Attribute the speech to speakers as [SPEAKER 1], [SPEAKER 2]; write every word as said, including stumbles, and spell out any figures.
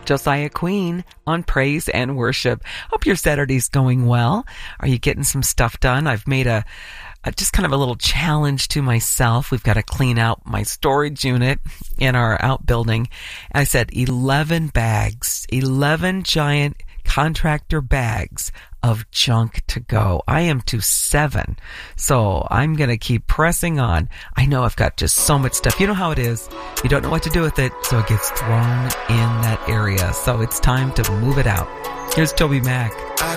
[SPEAKER 1] Josiah Queen on Praise and Worship. Hope your Saturday's going well. Are you getting some stuff done? I've made a, a just kind of a little challenge to myself. We've got to clean out my storage unit in our outbuilding. I said eleven bags, eleven giant contractor bags of junk to go. I am to seven. So I'm going to keep pressing on. I know I've got just so much stuff. You know how it is. You don't know what to do with it, so it gets thrown in that area. So it's time to move it out. Here's Toby Mac.